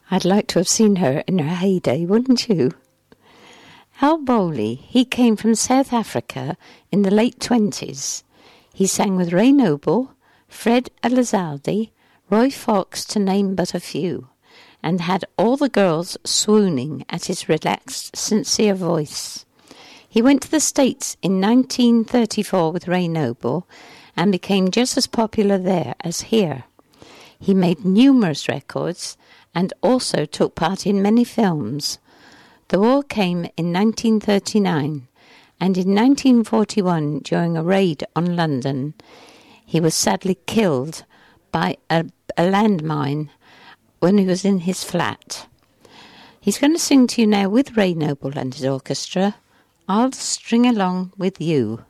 I'd like to have seen her in her heyday, wouldn't you? Al Bowley, he came from South Africa in the late 20s. He sang with Ray Noble, Fred Elizalde, Roy Fox, to name but a few, and had all the girls swooning at his relaxed, sincere voice. He went to the States in 1934 with Ray Noble and became just as popular there as here. He made numerous records and also took part in many films. The war came in 1939, and in 1941, during a raid on London, he was sadly killed by a landmine when he was in his flat. He's going to sing to you now with Ray Noble and his orchestra, I'll String Along With You.